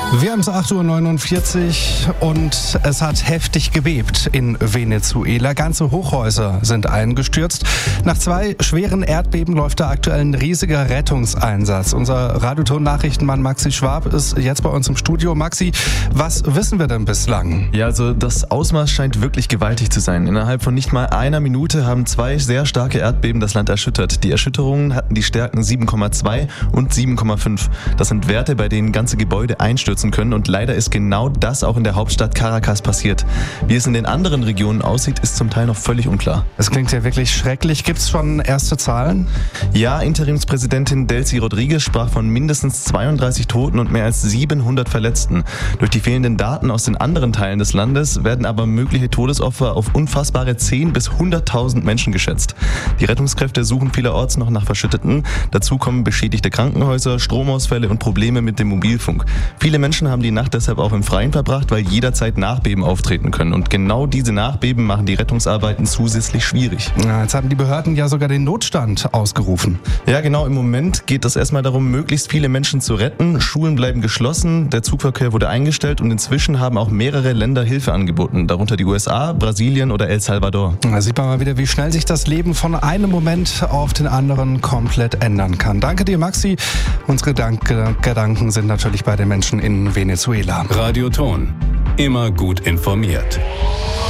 Wir haben es 8:49 Uhr und es hat heftig gebebt in Venezuela. Ganze Hochhäuser sind eingestürzt. Nach 2 schweren Erdbeben läuft da aktuell ein riesiger Rettungseinsatz. Unser Radioton-Nachrichtenmann Maxi Schwab ist jetzt bei uns im Studio. Maxi, was wissen wir denn bislang? Ja, also das Ausmaß scheint wirklich gewaltig zu sein. Innerhalb von nicht mal einer Minute haben 2 sehr starke Erdbeben das Land erschüttert. Die Erschütterungen hatten die Stärken 7,2 und 7,5. Das sind Werte, bei denen ganze Gebäude einstürzen können, und leider ist genau das auch in der Hauptstadt Caracas passiert. Wie es in den anderen Regionen aussieht, ist zum Teil noch völlig unklar. Es klingt ja wirklich schrecklich. Gibt es schon erste Zahlen? Ja, Interimspräsidentin Delcy Rodriguez sprach von mindestens 32 Toten und mehr als 700 Verletzten. Durch die fehlenden Daten aus den anderen Teilen des Landes werden aber mögliche Todesopfer auf unfassbare 10.000 bis 100.000 Menschen geschätzt. Die Rettungskräfte suchen vielerorts noch nach Verschütteten. Dazu kommen beschädigte Krankenhäuser, Stromausfälle und Probleme mit dem Mobilfunk. Viele Menschen haben die Nacht deshalb auch im Freien verbracht, weil jederzeit Nachbeben auftreten können. Und genau diese Nachbeben machen die Rettungsarbeiten zusätzlich schwierig. Ja, jetzt haben die Behörden ja sogar den Notstand ausgerufen. Ja, genau. Im Moment geht es erstmal darum, möglichst viele Menschen zu retten. Schulen bleiben geschlossen, der Zugverkehr wurde eingestellt und inzwischen haben auch mehrere Länder Hilfe angeboten, darunter die USA, Brasilien oder El Salvador. Da sieht man mal wieder, wie schnell sich das Leben von einem Moment auf den anderen komplett ändern kann. Danke dir, Maxi. Unsere Gedanken sind natürlich bei den Menschen in Venezuela. Radioton. Immer gut informiert.